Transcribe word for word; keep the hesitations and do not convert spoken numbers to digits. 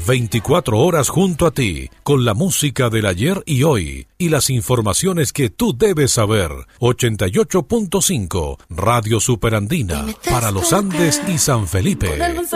veinticuatro horas junto a ti, con la música del ayer y hoy, y las informaciones que tú debes saber. ochenta y ocho punto cinco, Radio Superandina, para los Andes y San Felipe.